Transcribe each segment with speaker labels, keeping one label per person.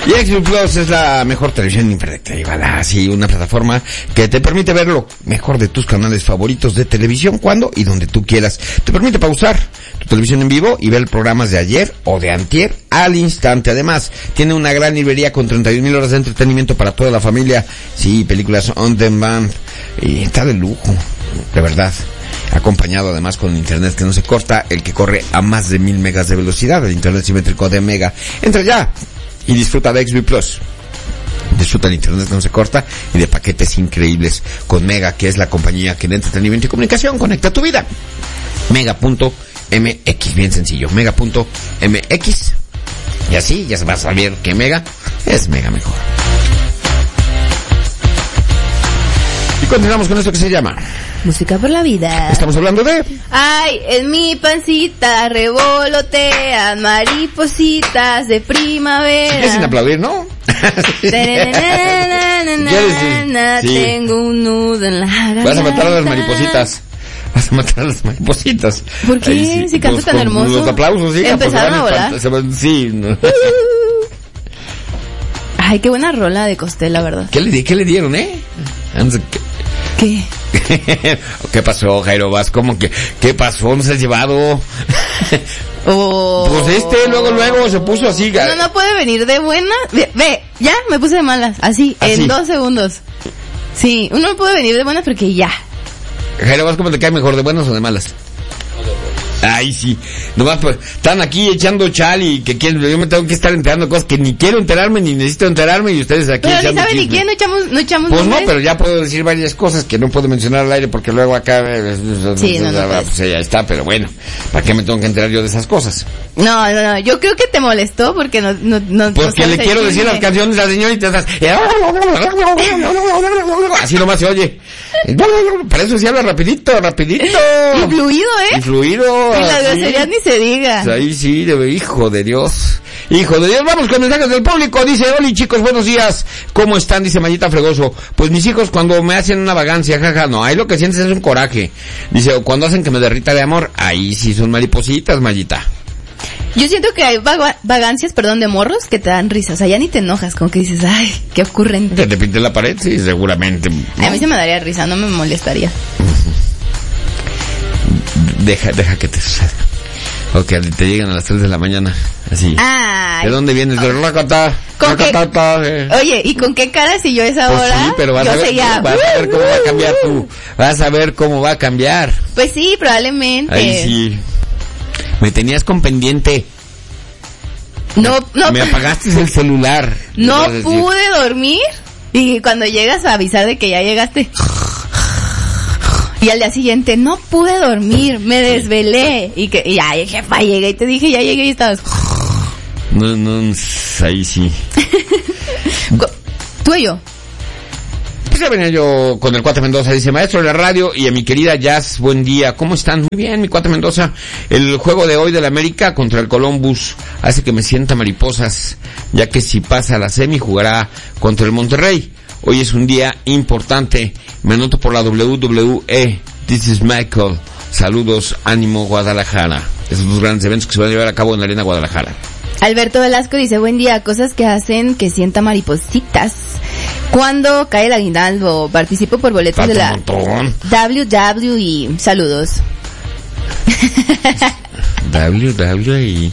Speaker 1: Y XView Plus es la mejor televisión interactiva, así una plataforma que te permite ver lo mejor de tus canales favoritos de televisión cuando y donde tú quieras. Te permite pausar tu televisión en vivo y ver programas de ayer o de antier al instante. Además, tiene una gran librería con 31,000 horas de entretenimiento para toda la familia. Sí, películas on demand. Y está de lujo, de verdad. Acompañado además con internet que no se corta, el que corre a más de 1000 megas de velocidad, el internet simétrico de Mega. Entra ya y disfruta de XView Plus. Disfruta el internet que no se corta y de paquetes increíbles con Mega, que es la compañía que en entretenimiento y comunicación conecta tu vida. Mega.mx, bien sencillo, Mega.mx. Y así ya vas a ver que Mega es Mega mejor. Y continuamos con esto que se llama
Speaker 2: Música por la vida.
Speaker 1: Estamos hablando de...
Speaker 2: Ay, en mi pancita revolotean maripositas de primavera.
Speaker 1: Es sin aplaudir, ¿no?
Speaker 2: Sí. Tengo un nudo en la garganta.
Speaker 1: Vas a matar a las maripositas. Vas a matar a las maripositas.
Speaker 2: ¿Por qué?
Speaker 1: Sí,
Speaker 2: Si cantas tan hermoso.
Speaker 1: Los aplausos, sí.
Speaker 2: Empezaron a volar.
Speaker 1: Sí. No.
Speaker 2: Ay, qué buena rola de Costel, la verdad.
Speaker 1: ¿Qué le dieron,
Speaker 2: ¿Qué?
Speaker 1: ¿Qué pasó, Jairo? Vas como que... ¿Qué pasó? ¿No se has llevado? Pues luego se puso así.
Speaker 2: No puede venir de buena. Ve, ya me puse de malas. Así, en 2 segundos. Sí, uno no puede venir de buenas porque ya.
Speaker 1: Jairo, ¿vas cómo te cae mejor, de buenas o de malas? Ay, sí. Nomás pues, están aquí echando chal y que quieren, yo me tengo que estar enterando cosas que ni quiero enterarme, ni necesito enterarme, y ustedes aquí
Speaker 2: pero
Speaker 1: echando
Speaker 2: ni saben ni quién, no echamos
Speaker 1: pues
Speaker 2: nombres.
Speaker 1: no, pero ya puedo decir varias cosas que no puedo mencionar al aire porque luego acá...
Speaker 2: Sí, no,
Speaker 1: pues ya está, pero bueno, ¿para qué me tengo que enterar yo de esas cosas?
Speaker 2: No, yo creo que te molestó porque no
Speaker 1: porque le quiero decir las canciones a la señorita, así nomás se oye. Para eso se habla rapidito.
Speaker 2: Y fluido,
Speaker 1: Y fluido.
Speaker 2: Y la grosería ni se diga.
Speaker 1: Ahí sí, hijo de Dios. Vamos con mensajes del público. Dice, hola chicos, buenos días. ¿Cómo están? Dice Mayita Fregoso. Pues mis hijos cuando me hacen una vagancia, jaja, no, ahí lo que sientes es un coraje. Dice, cuando hacen que me derrita de amor, ahí sí son maripositas, Mayita.
Speaker 2: Yo siento que hay vagancias, de morros que te dan risa. O sea, ya ni te enojas, como que dices, ay, qué ocurrente.
Speaker 1: Que te pinte la pared, sí, seguramente. ¿No?
Speaker 2: A mí se me daría risa, no me molestaría.
Speaker 1: Deja que te suceda. O que te llegan a las 3 de la mañana, así.
Speaker 2: Ay.
Speaker 1: ¿De dónde vienes? De Racata.
Speaker 2: Oye, ¿y con qué cara si yo esa
Speaker 1: pues
Speaker 2: hora?
Speaker 1: Sí, pero vas a ver cómo va a cambiar tú. Vas a ver cómo va a cambiar.
Speaker 2: Pues sí, probablemente.
Speaker 1: Ahí sí. Me tenías con pendiente.
Speaker 2: No.
Speaker 1: Me apagaste el celular.
Speaker 2: No pude dormir. Y cuando llegas a avisar de que ya llegaste. Y al día siguiente, no pude dormir, me desvelé. Y ya, jefa, llegué y te dije, ya llegué y estabas.
Speaker 1: No, ahí sí.
Speaker 2: ¿Tú y yo?
Speaker 1: Pues ya venía yo con el Cuate Mendoza, dice, maestro de la radio, y a mi querida Jazz, buen día, ¿cómo están? Muy bien, mi Cuate Mendoza. El juego de hoy de la América contra el Columbus hace que me sienta mariposas, ya que si pasa la semi jugará contra el Monterrey. Hoy es un día importante, me anoto por la WWE, this is Michael, saludos, ánimo Guadalajara. Esos dos grandes eventos que se van a llevar a cabo en la Arena Guadalajara.
Speaker 2: Alberto Velasco dice, buen día, cosas que hacen que sienta maripositas. Cuando cae el aguinaldo, participo por boletos de la WWE. Saludos.
Speaker 1: WWE.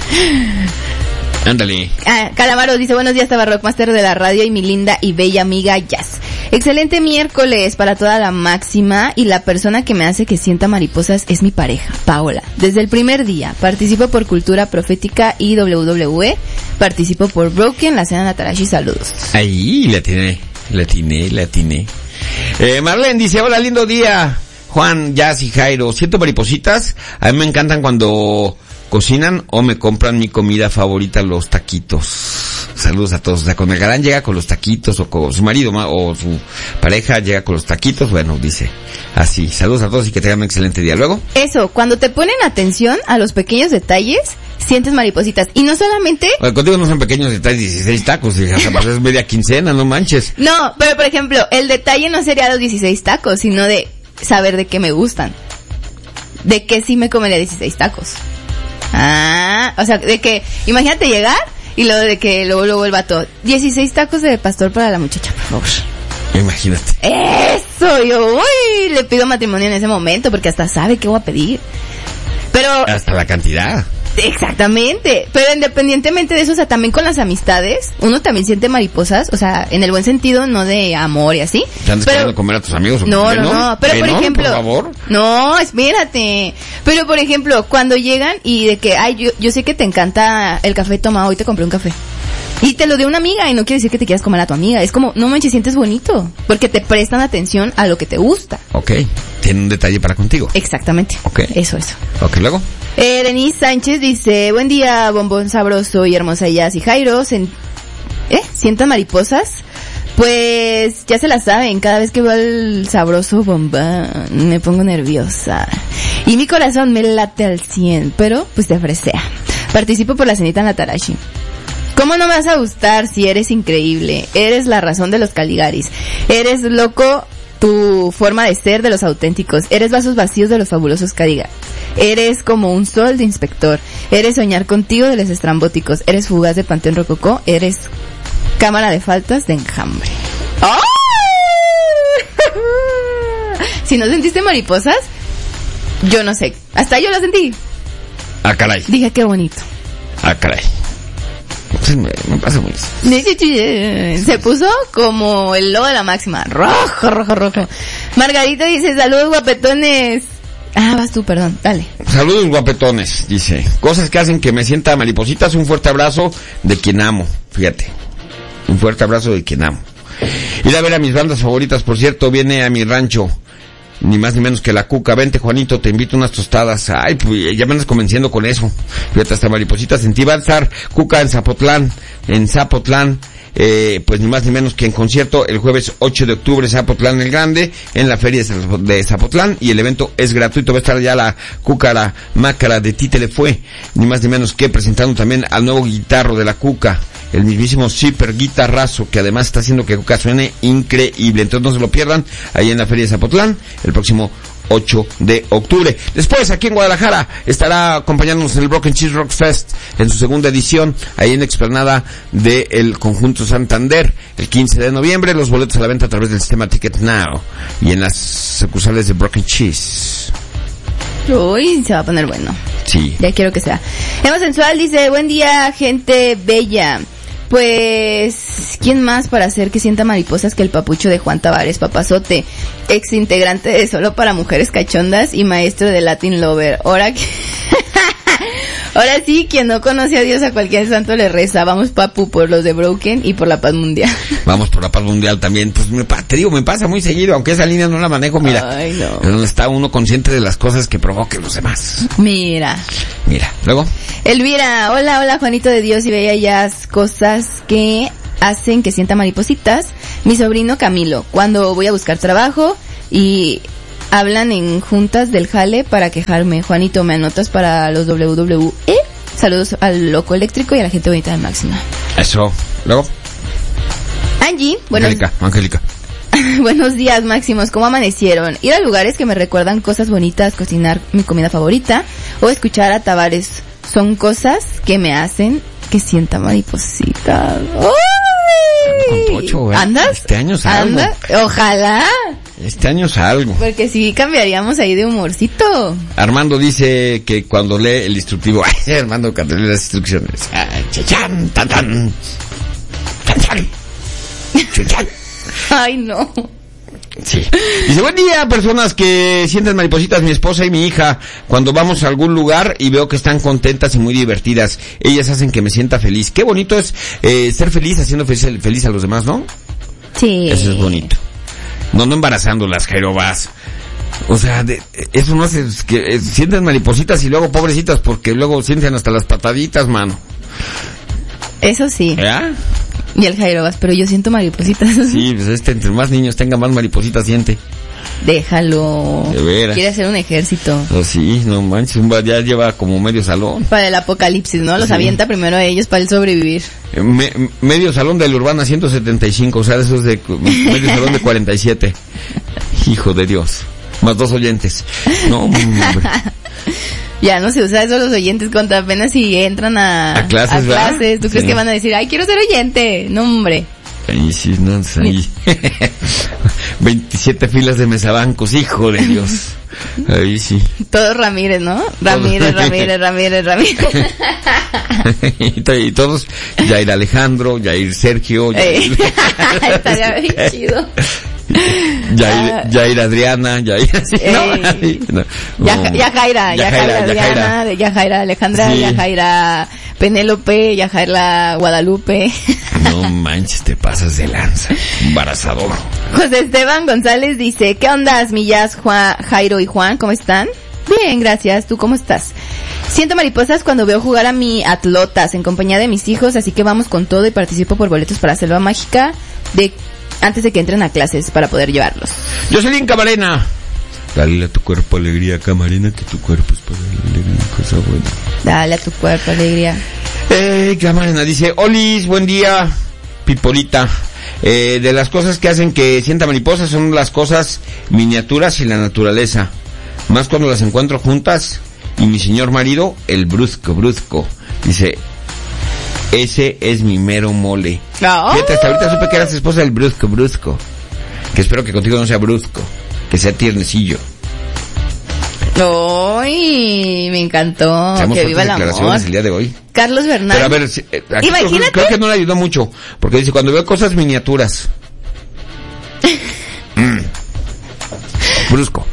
Speaker 1: Ándale.
Speaker 2: Calamaro dice, buenos días, Rockmaster de la radio y mi linda y bella amiga Jazz. Excelente miércoles para toda la máxima, y la persona que me hace que sienta mariposas es mi pareja, Paola. Desde el primer día participo por Cultura Profética y WWE, participo por Broken, la cena Natarashi, saludos.
Speaker 1: Ahí, la atiné. Marlene dice, hola, lindo día, Juan, Jazz y Jairo, siento maripositas, a mí me encantan cuando cocinan o me compran mi comida favorita, los taquitos. Saludos a todos. O sea, cuando el galán llega con los taquitos, o con su marido o su pareja llega con los taquitos, bueno, dice así. Saludos a todos y que tengan un excelente día. Luego,
Speaker 2: eso, cuando te ponen atención a los pequeños detalles, sientes maripositas. Y no solamente...
Speaker 1: Bueno, contigo no son pequeños detalles, 16 tacos, y hasta es media quincena, no manches.
Speaker 2: No, pero por ejemplo, el detalle no sería los 16 tacos, sino de saber de qué me gustan. De qué sí me comería 16 tacos. O sea, de que, imagínate llegar Y lo de que luego el vato, 16 tacos de pastor para la muchacha, por favor.
Speaker 1: Imagínate.
Speaker 2: Eso, yo, uy, le pido matrimonio en ese momento porque hasta sabe qué voy a pedir. Pero...
Speaker 1: hasta la cantidad.
Speaker 2: Exactamente, pero independientemente de eso, o sea, también con las amistades, uno también siente mariposas, o sea, en el buen sentido, no de amor y así.
Speaker 1: ¿Te andas queriendo comer a tus amigos?
Speaker 2: No, pero por ejemplo...
Speaker 1: por favor.
Speaker 2: No, espérate. Pero por ejemplo, cuando llegan y de que, ay, yo sé que te encanta el café, toma, hoy te compré un café. Y te lo dio una amiga y no quiere decir que te quieras comer a tu amiga. Es como, no manches, sientes bonito. Porque te prestan atención a lo que te gusta.
Speaker 1: Ok. Tiene un detalle para contigo.
Speaker 2: Exactamente.
Speaker 1: Ok.
Speaker 2: Eso.
Speaker 1: Ok, luego.
Speaker 2: Denise Sánchez dice, buen día, bombón sabroso y hermosa Jazz y Jairo. ¿Sientan mariposas? Pues ya se la saben, cada vez que veo al sabroso bombón me pongo nerviosa. Y mi corazón me late al 100, pero pues te fresea. Participo por la cenita Natarashi. ¿Cómo no me vas a gustar si eres increíble? Eres la razón de los Caligaris. Eres loco, tu forma de ser de los auténticos. Eres vasos vacíos de los fabulosos Caligaris. Eres como un sol de inspector. Eres soñar contigo de los estrambóticos. Eres fugaz de Panteón Rococó. Eres cámara de faltas de enjambre. ¡Oh! Si no sentiste mariposas, yo no sé. Hasta yo lo sentí.
Speaker 1: Ah, caray.
Speaker 2: Dije, qué bonito.
Speaker 1: Ah, caray. Me pasa muy
Speaker 2: bien. Se puso como el logo de la máxima. Rojo. Margarita dice, saludos guapetones. Ah, vas tú, perdón, dale.
Speaker 1: Saludos guapetones, dice. Cosas que hacen que me sienta maripositas. Un fuerte abrazo de quien amo. Fíjate. Un fuerte abrazo de quien amo. Ir a ver a mis bandas favoritas, por cierto, viene a mi rancho. Ni más ni menos que la Cuca. Vente, Juanito, te invito unas tostadas. Ay, pues ya me andas convenciendo con eso. Fíjate, hasta maripositas en ti. Va a estar Cuca en Zapotlán. Pues ni más ni menos que en concierto el jueves 8 de octubre, Zapotlán el Grande, en la feria de Zapotlán, y el evento es gratuito. Va a estar ya la Cuca, la mácara de Ti te le fue. Ni más ni menos que presentando también al nuevo guitarro de la Cuca, el mismísimo Zipper Guitarrazo, que además está haciendo que Cuca suene increíble. Entonces no se lo pierdan, ahí en la feria de Zapotlán, el próximo 8 de octubre. Después, aquí en Guadalajara, estará acompañándonos en el Broken Cheese Rock Fest, en su segunda edición, ahí en la explanada del Conjunto Santander, el 15 de noviembre. Los boletos a la venta a través del sistema Ticket Now y en las sucursales de Broken Cheese.
Speaker 2: Uy, se va a poner bueno.
Speaker 1: Sí.
Speaker 2: Ya quiero que sea. Emma Sensual dice, buen día, gente bella. Pues, ¿quién más para hacer que sienta mariposas que el papucho de Juan Tavares, papazote, ex integrante de Solo para Mujeres Cachondas y maestro de Latin Lover? Ahora sí, quien no conoce a Dios, a cualquier santo le reza. Vamos, papu, por los de Broken y por la paz mundial.
Speaker 1: Vamos por la paz mundial también. Pues te digo, me pasa muy seguido, aunque esa línea no la manejo, mira.
Speaker 2: Ay, no.
Speaker 1: Pero está uno consciente de las cosas que provoquen los demás.
Speaker 2: Mira,
Speaker 1: luego.
Speaker 2: Elvira, hola Juanito de Dios y bellas cosas que hacen que sienta maripositas. Mi sobrino Camilo, cuando voy a buscar trabajo y hablan en juntas del jale para quejarme. Juanito, ¿me anotas para los WWE? Saludos al Loco Eléctrico y a la gente bonita de Máxima.
Speaker 1: Eso, luego.
Speaker 2: Angie,
Speaker 1: Angélica.
Speaker 2: Buenos días, Máximos, ¿cómo amanecieron? Ir a lugares que me recuerdan cosas bonitas, cocinar mi comida favorita o escuchar a Tavares son cosas que me hacen que sienta mariposita.
Speaker 1: Pocho,
Speaker 2: ¿Andas?
Speaker 1: Este año salgo.
Speaker 2: Ojalá.
Speaker 1: Este año salgo.
Speaker 2: Porque sí cambiaríamos ahí de humorcito.
Speaker 1: Armando dice que cuando lee el instructivo, Armando cuando lee las instrucciones, chan, tan, tan, chan, chan.
Speaker 2: Ay, no.
Speaker 1: Sí. Dice, buen día, personas que sienten maripositas, mi esposa y mi hija. Cuando vamos a algún lugar y veo que están contentas y muy divertidas, ellas hacen que me sienta feliz. Qué bonito es ser feliz haciendo feliz a los demás, ¿no?
Speaker 2: Sí.
Speaker 1: Eso es bonito. No embarazándolas, Jerobas. O sea, eso no hace que sienten maripositas y luego pobrecitas porque luego sienten hasta las pataditas, mano.
Speaker 2: Eso sí.
Speaker 1: ¿Ya?
Speaker 2: Y el Jairobas, pero yo siento maripositas.
Speaker 1: Sí, pues entre más niños tenga, más maripositas siente.
Speaker 2: Déjalo.
Speaker 1: De veras.
Speaker 2: Quiere hacer un ejército.
Speaker 1: Oh, sí, no manches, ya lleva como medio salón.
Speaker 2: Para el apocalipsis, ¿no? Los avienta primero a ellos para el sobrevivir.
Speaker 1: Medio salón de la Urbana 175, o sea, eso es de medio salón de 47. Hijo de Dios. Más 2 oyentes. No, hombre.
Speaker 2: Ya no se usa eso los oyentes cuando apenas si entran a clases. ¿Tú crees que van a decir, ay, quiero ser oyente? No, hombre.
Speaker 1: Ahí sí, no, ahí. 27 filas de mesabancos, hijo de Dios. Ahí sí.
Speaker 2: Todos Ramírez, ¿no? Ramírez.
Speaker 1: Y todos, Yair Alejandro, Yair Sergio, Yair...
Speaker 2: Estaría bien chido.
Speaker 1: Yair Adriana, Yair...
Speaker 2: Yajaira Adriana, Yajaira Alejandra, sí. Yajaira Penélope, Yajaira Guadalupe.
Speaker 1: No manches, te pasas de lanza, embarazador.
Speaker 2: José Esteban González dice, ¿qué ondas, mi Jazz, Jairo y Juan? ¿Cómo están? Bien, gracias. ¿Tú cómo estás? Siento mariposas cuando veo jugar a mi Atlotas en compañía de mis hijos, así que vamos con todo y participo por boletos para Selva Mágica antes de que entren a clases para poder llevarlos.
Speaker 1: Jocelyn Camarena. Dale a tu cuerpo alegría, Camarena, que tu cuerpo es para la alegría, cosa buena.
Speaker 2: Dale a tu cuerpo alegría.
Speaker 1: Camarena dice, Olis, buen día, Pipolita. De las cosas que hacen que sienta mariposas son las cosas miniaturas y la naturaleza. Más cuando las encuentro juntas y mi señor marido, el brusco. Dice, ese es mi mero mole.
Speaker 2: Oh.
Speaker 1: Fíjate, hasta ahorita supe que eras esposa del brusco. Que espero que contigo no sea brusco, que sea tiernecillo.
Speaker 2: ¡Ay! Me encantó.
Speaker 1: Seamos
Speaker 2: que viva el amor.
Speaker 1: El día de hoy.
Speaker 2: Carlos Bernal.
Speaker 1: Pero a ver, aquí imagínate. Creo que no le ayudó mucho, porque dice, cuando veo cosas miniaturas. Brusco.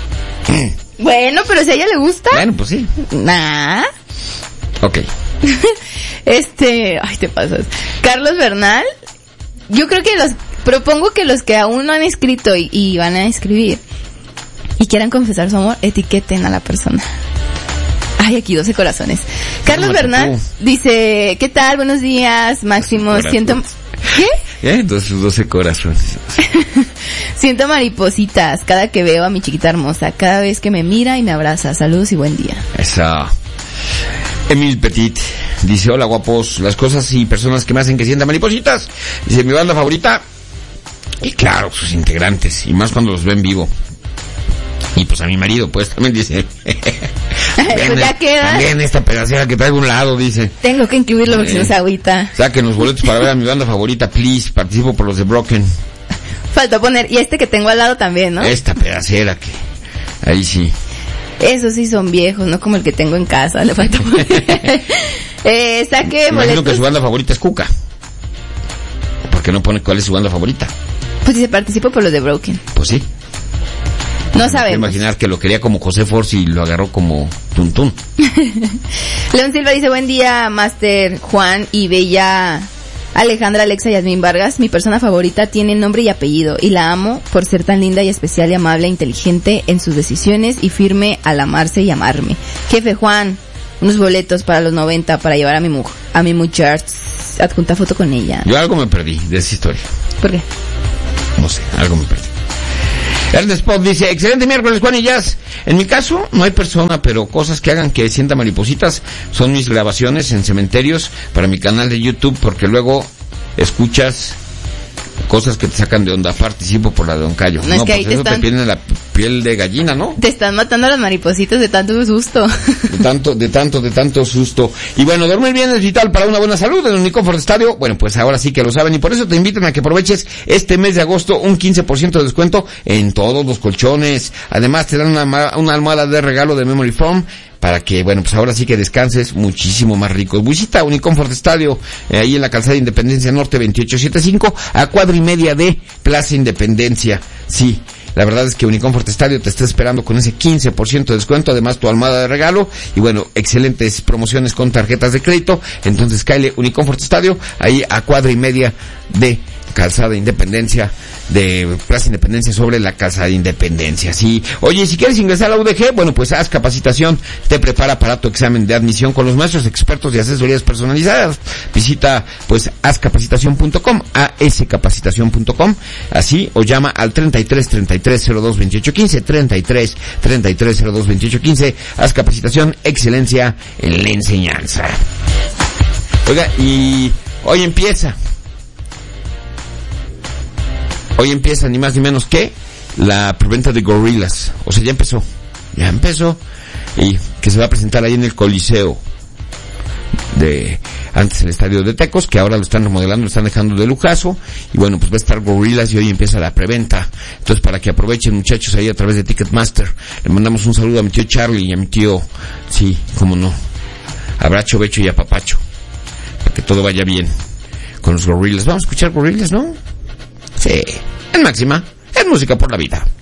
Speaker 2: Bueno, pero si a ella le gusta.
Speaker 1: Bueno, pues sí.
Speaker 2: Nah.
Speaker 1: Ok.
Speaker 2: Ay, te pasas. Carlos Bernal, yo creo que propongo que los que aún no han escrito y van a escribir y quieran confesar su amor, etiqueten a la persona. Ay, aquí 12 corazones. Carlos Bernal dice, ¿qué tal? Buenos días, Máximo. Siento... ¿Qué?
Speaker 1: 12 corazones.
Speaker 2: Siento maripositas cada que veo a mi chiquita hermosa, cada vez que me mira y me abraza. Saludos y buen día.
Speaker 1: Esa. Emil Petit dice, hola guapos, las cosas y personas que me hacen que sienta maripositas. Dice, mi banda favorita, y claro, sus integrantes, y más cuando los ven vivo. Y pues a mi marido, pues también dice,
Speaker 2: pues ya queda.
Speaker 1: También esta pedacera que traigo a un lado, dice.
Speaker 2: Tengo que incluirlo porque se nos agüita.
Speaker 1: Saquen los boletos para ver a mi banda favorita, please, participo por los de Broken.
Speaker 2: Faltó poner, y este que tengo al lado también, ¿no?
Speaker 1: Esta pedacera que, ahí sí.
Speaker 2: Esos sí son viejos, no como el que tengo en casa, le falta poner. Saque boletos.
Speaker 1: Imagino que su banda favorita es Cuca. ¿Por qué no pone cuál es su banda favorita?
Speaker 2: Pues dice, participo por los de Broken.
Speaker 1: Pues sí.
Speaker 2: No sabemos.
Speaker 1: Imaginar que lo quería como José Force y lo agarró como Tuntún.
Speaker 2: León Silva dice, buen día, Master Juan y Bella Alejandra, Alexa y Yasmín Vargas. Mi persona favorita tiene nombre y apellido y la amo por ser tan linda y especial y amable e inteligente en sus decisiones y firme al amarse y amarme. Jefe Juan, unos boletos para los 90 para llevar a mi muchacha. Adjunta foto con ella.
Speaker 1: Yo algo me perdí de esa historia.
Speaker 2: ¿Por qué?
Speaker 1: No sé, algo me perdí. Ernest Pop dice, excelente miércoles, Juan y Jazz. En mi caso, no hay persona, pero cosas que hagan que sienta maripositas son mis grabaciones en cementerios para mi canal de YouTube, porque luego escuchas cosas que te sacan de onda. Participo por la de Don Cayo.
Speaker 2: No, es que
Speaker 1: pues
Speaker 2: ahí
Speaker 1: eso te tiene la piel de gallina, ¿no?
Speaker 2: Te están matando las maripositas de tanto susto.
Speaker 1: De tanto susto. Y bueno, dormir bien es vital para una buena salud en Uniconfort Estadio. Bueno, pues ahora sí que lo saben y por eso te invitan a que aproveches este mes de agosto un 15% de descuento en todos los colchones. Además te dan una almohada de regalo de Memory Foam para que, bueno, pues ahora sí que descanses muchísimo más rico. Visita Uniconfort Estadio, ahí en la calzada Independencia Norte 2875, a cuadra y media de Plaza Independencia. Sí, la verdad es que Uniconfort Estadio te está esperando con ese 15% de descuento, además tu almohada de regalo, y bueno, excelentes promociones con tarjetas de crédito. Entonces cáele Uniconfort Estadio, ahí a cuadra y media de calzada Independencia, de Plaza Independencia sobre la Casa de Independencia. Sí. Oye, si quieres ingresar a la UDG, bueno, pues haz capacitación, te prepara para tu examen de admisión con los maestros expertos de asesorías personalizadas. Visita, pues, ascapacitación.com, ascapacitación.com, así, o llama al 33-33-02-2815, 33-33-02-2815, haz capacitación, excelencia en la enseñanza. Oiga, y hoy empieza ni más ni menos que la preventa de Gorillaz. O sea, ya empezó. Y que se va a presentar ahí en el Coliseo de antes el estadio de Tecos, que ahora lo están remodelando, lo están dejando de lujazo, y bueno, pues va a estar Gorillaz y hoy empieza la preventa. Entonces, para que aprovechen, muchachos, ahí a través de Ticketmaster. Le mandamos un saludo a mi tío Charlie y a mi tío, sí, cómo no, abracho, becho y apapacho, para que todo vaya bien con los Gorillaz. Vamos a escuchar Gorillaz, ¿no? Sí, en Máxima, es música por la vida.